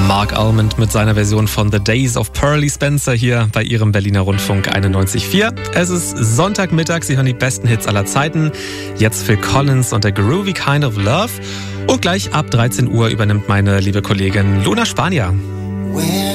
Mark Almond mit seiner Version von The Days of Pearly Spencer hier bei Ihrem Berliner Rundfunk 91.4. Es ist Sonntagmittag, Sie hören die besten Hits aller Zeiten. Jetzt Phil Collins und der Groovy Kind of Love. Und gleich ab 13 Uhr übernimmt meine liebe Kollegin Luna Spanier.